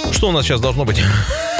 Что у нас сейчас должно быть?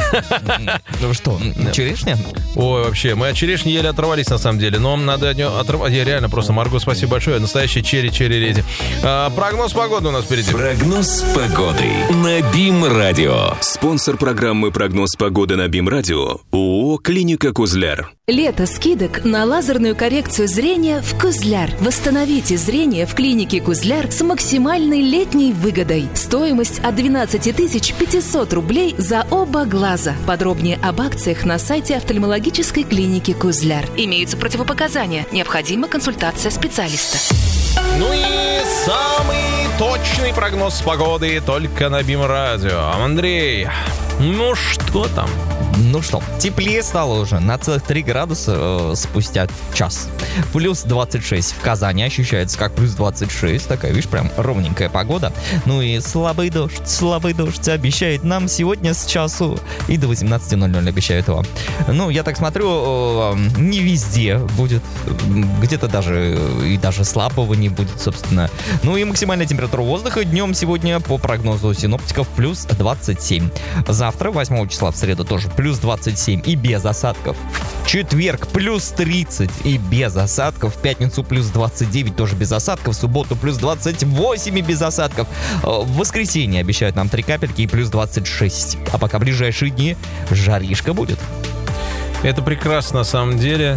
Ну что, черешня? Ой, вообще, мы от черешни еле оторвались, на самом деле. Но надо от нее оторвать. Я реально просто, Марго, спасибо большое. Настоящая черри-леди. Прогноз погоды у нас впереди. Прогноз погоды на БИМ-радио. Спонсор программы «Прогноз погоды» на БИМ-радио ООО «Клиника Кузляр». Лето скидок на лазерную коррекцию зрения в Кузляр. Восстановите зрение в клинике Кузляр с максимальной летней выгодой. Стоимость от 12 500 рублей за оба глаза. Подробнее об акциях на сайте офтальмологической клиники Кузляр. Имеются противопоказания. Необходима консультация специалиста. Ну и самый точный прогноз погоды только на БИМ-радио. Андрей, ну что там? Ну что, теплее стало уже на целых 3 градуса спустя час. Плюс 26 в Казани ощущается как плюс 26. Такая, видишь, прям ровненькая погода. Ну и слабый дождь обещает нам сегодня с часу и до 18:00 обещают его. Ну, я так смотрю, не везде будет. Где-то даже слабого не будет, собственно. Ну и максимальная температура воздуха днем сегодня по прогнозу синоптиков плюс 27. Завтра, 8 числа в среду, тоже плюс 27 и без осадков. В четверг плюс 30 и без осадков. В пятницу плюс 29 тоже без осадков. В субботу плюс 28 и без осадков. В воскресенье обещают нам 3 капельки и плюс 26. А пока ближайшие дни жаришка будет. Это прекрасно на самом деле.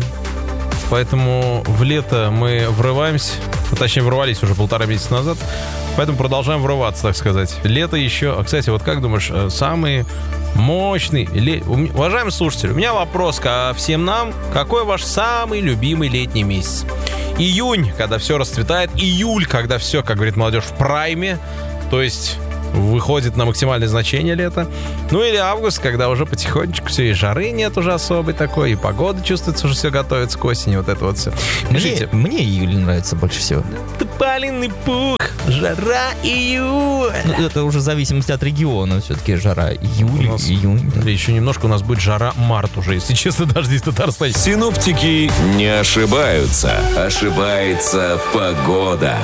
Поэтому в лето мы врываемся. Точнее, ворвались уже 1,5 месяца назад. Поэтому продолжаем врываться, так сказать. Лето еще... А, кстати, вот как думаешь, самый мощный... Уважаемые слушатели, у меня вопрос ко всем нам. Какой ваш самый любимый летний месяц? Июнь, когда все расцветает. Июль, когда все, как говорит молодежь, в прайме. То есть... выходит на максимальное значение лета. Ну или август, когда уже потихонечку все, и жары нет уже особой такой, и погода чувствуется, уже все готовится к осени, вот это вот все. Пишите. Мне июль нравится больше всего. Тополиный пух, жара, июль. Ну, это уже в зависимости от региона, все-таки жара. Июль, июнь. Да. Еще немножко у нас будет жара март уже, если честно, даже здесь в Татарстане. Синоптики не ошибаются. Ошибается погода.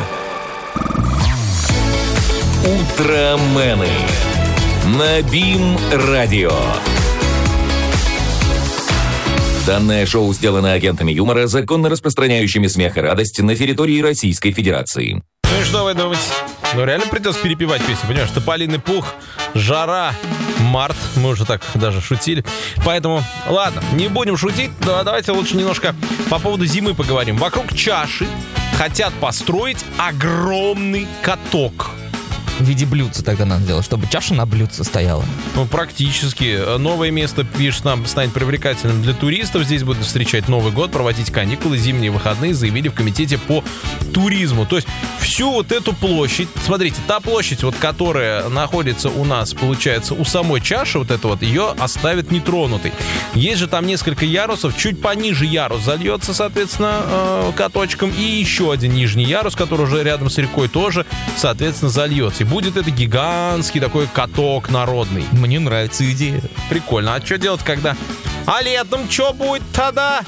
Утромены на БИМ-радио. Данное шоу сделано агентами юмора, законно распространяющими смех и радость на территории Российской Федерации. Ну и что вы думаете? Ну реально придется перепевать песню, понимаешь? Тополиный пух, жара, март. Мы уже так даже шутили. Поэтому, ладно, не будем шутить. Давайте лучше немножко по поводу зимы поговорим. Вокруг чаши хотят построить огромный каток. В виде блюдца тогда надо делать, чтобы чаша на блюдце стояла. Ну, практически. Новое место, пишет нам, станет привлекательным для туристов. Здесь будут встречать Новый год, проводить каникулы, зимние выходные, заявили в комитете по туризму. То есть всю вот эту площадь, смотрите, та площадь, вот, которая находится у нас, получается, у самой чаши, вот это вот, ее оставят нетронутой. Есть же там несколько ярусов, чуть пониже ярус зальется, соответственно, каточком, и еще один нижний ярус, который уже рядом с рекой, тоже, соответственно, зальется. И будет это гигантский такой каток народный. Мне нравится идея. Прикольно. А что делать, когда... А летом что будет тогда?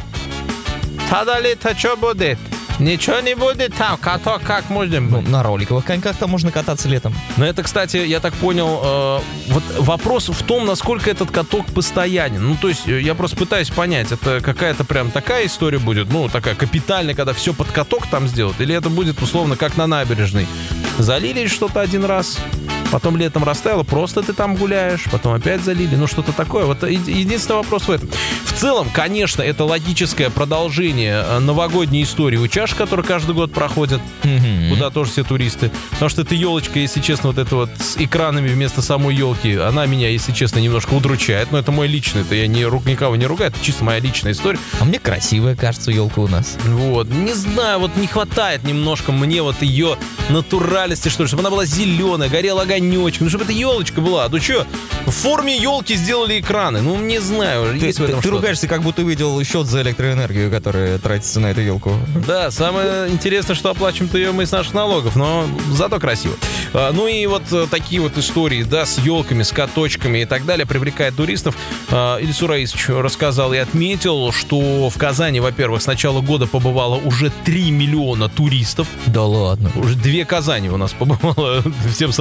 Тогда лето что будет? Ничего не будет там, каток как можно быть? На роликовых коньках там можно кататься летом. Но это, кстати, я так понял, вот вопрос в том, насколько этот каток постоянен. Ну, то есть, я просто пытаюсь понять, это какая-то прям такая история будет, ну, такая капитальная, когда все под каток там сделают, или это будет, условно, как на набережной. Залили что-то один раз, потом летом растаяло, просто ты там гуляешь, потом опять залили, ну, что-то такое. Вот единственный вопрос в этом. В целом, конечно, это логическое продолжение новогодней истории у чаш, которые каждый год проходят, куда тоже все туристы. Потому что эта елочка, если честно, вот эта вот с экранами вместо самой елки, она меня, если честно, немножко удручает. Но это мой личный, это я никого не ругаю, это чисто моя личная история. А мне красивая, кажется, елка у нас. Вот, не знаю, вот не хватает немножко мне вот ее натуральности, что ли, чтобы она была зеленая, горел огонечек, ну, чтобы эта елочка была. Ну что, в форме елки сделали экраны, ну, не знаю, есть в этом ты что-то. ругаешься, как будто увидел счет за электроэнергию, которая тратится на эту елку. Да, самое интересное, что оплачиваем-то ее мы с наших налогов, но зато красиво. Ну и вот такие вот истории, да, с елками, с каточками и так далее привлекают туристов. Ильсур Раисович рассказал и отметил, что в Казани, во-первых, с начала года побывало уже 3 миллиона туристов. Да ладно. Уже 2 Казани у нас побывало всем составом, представляете?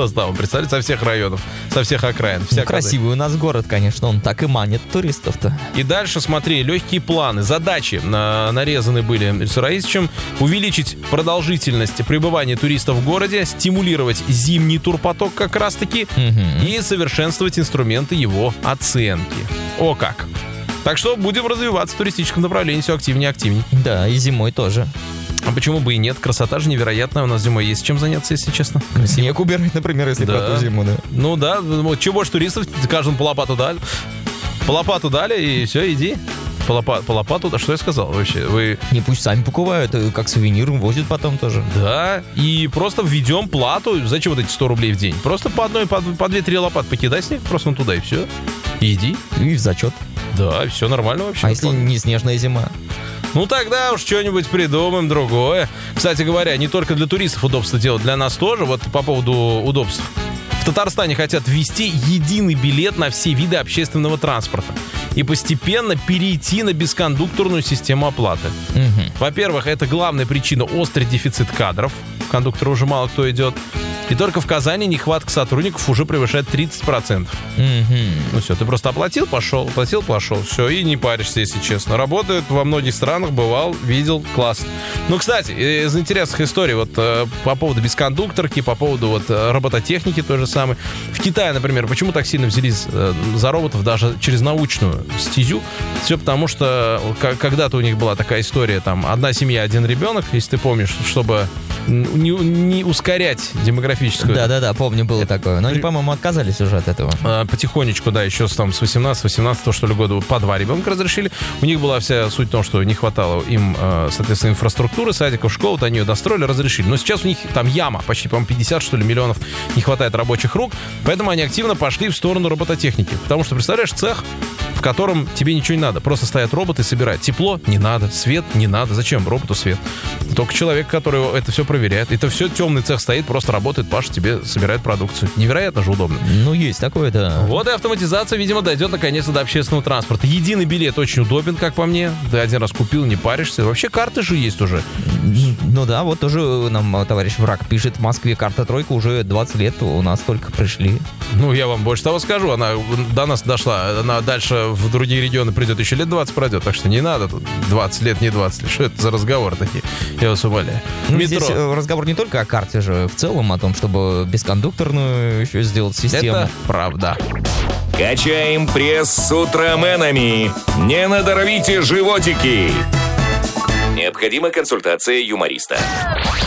представляете, со всех районов, со всех окраин. Ну, красивый у нас город, конечно, он так и манит туристов-то. И дальше, смотри, легкие планы, задачи нарезаны были Раисовичем: увеличить продолжительность пребывания туристов в городе, стимулировать зимний турпоток как раз-таки и совершенствовать инструменты его оценки. О как! Так что будем развиваться в туристическом направлении все активнее и активнее. Да, и зимой тоже. А почему бы и нет? Красота же невероятная. У нас зимой есть чем заняться, если честно. Снег убирать, например, если про ту зиму, да. Ну да, чего больше туристов, каждому по лопату дали. По лопату дали, и все, иди. По лопату, что я сказал вообще? Вы... Не, пусть сами покупают, как сувенир возят потом тоже. Да, и просто введем плату. Зачем вот эти 100 рублей в день? Просто по 2-3 лопаты покидай снег, просто туда, и все. И иди. И в зачет. Да, все нормально вообще. А если не снежная зима? Ну, тогда уж что-нибудь придумаем другое. Кстати говоря, не только для туристов удобство делать, для нас тоже. Вот по поводу удобств. В Татарстане хотят ввести единый билет на все виды общественного транспорта и постепенно перейти на бескондукторную систему оплаты. Во-первых, это главная причина — острый дефицит кадров. Кондуктора уже мало кто идет. И только в Казани нехватка сотрудников уже превышает 30%. Ну все, ты просто оплатил, пошел, все, и не паришься, если честно. Работает во многих странах, бывал, видел, класс. Ну, кстати, из интересных историй, вот по поводу бескондукторки, по поводу вот робототехники той же самой. В Китае, например, почему так сильно взялись за роботов даже через научную стезю? Все потому, что когда-то у них была такая история, там, одна семья, один ребенок, если ты помнишь, чтобы не ускорять демографическую. Да, помню, было такое. Но они, по-моему, отказались уже от этого. Потихонечку, да, еще там с 18 что ли, года по 2 ребенка разрешили. У них была вся суть в том, что не хватало им, соответственно, инфраструктуры, садиков, школ, вот они ее достроили, разрешили. Но сейчас у них там яма, почти, по-моему, 50, что ли, миллионов не хватает рабочих рук, поэтому они активно пошли в сторону робототехники. Потому что, представляешь, цех, в котором тебе ничего не надо. Просто стоят роботы и собирают. Тепло не надо, свет не надо. Зачем роботу свет? Только человек, который это все проверяет. Это все темный цех стоит, просто работает, Паша тебе собирает продукцию. Невероятно же удобно. Ну, есть такое, да. Вот и автоматизация, видимо, дойдет наконец-то до общественного транспорта. Единый билет очень удобен, как по мне. Ты один раз купил, не паришься. Вообще карты же есть уже. Ну да, вот тоже нам товарищ Враг пишет, в Москве карта тройка уже 20 лет, у нас только пришли. Ну, я вам больше того скажу, она до нас дошла, она дальше в другие регионы придет, еще лет 20 пройдет, так что не надо тут 20 лет, не 20 лет. Что это за разговор такие? Я вас умоляю. Ну, здесь разговор не только о карте же, в целом о том, чтобы бескондукторную еще сделать систему. Это правда. Качаем пресс с утроменами. Не надорвите животики. Необходима консультация юмориста.